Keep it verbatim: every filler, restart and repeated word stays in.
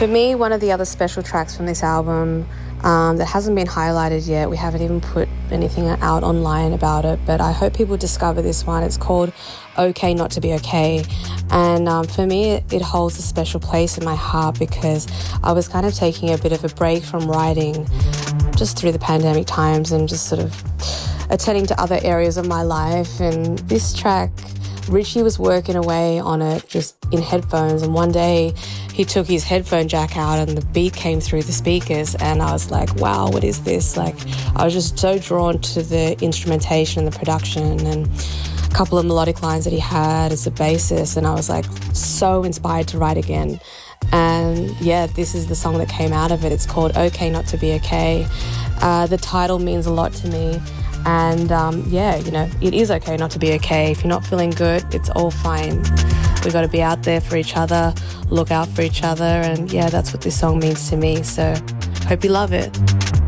For me, one of the other special tracks from this album um, that hasn't been highlighted yet, we haven't even put anything out online about it, but I hope people discover this one. It's called Okay Not to Be Okay. And um, for me, it, it holds a special place in my heart because I was kind of taking a bit of a break from writing just through the pandemic times and just sort of attending to other areas of my life. And this track, Richie was working away on it just in headphones, and one day he took his headphone jack out and the beat came through the speakers, and I was like, wow, what is this? Like, I was just so drawn to the instrumentation and the production and a couple of melodic lines that he had as a bassist, and I was like so inspired to write again. And yeah, this is the song that came out of it. It's called Okay Not to Be Okay. Uh, the title means a lot to me. And um, yeah, you know, it is okay not to be okay. If you're not feeling good, it's all fine. We got to be out there for each other, look out for each other. And yeah, that's what this song means to me. So hope you love it.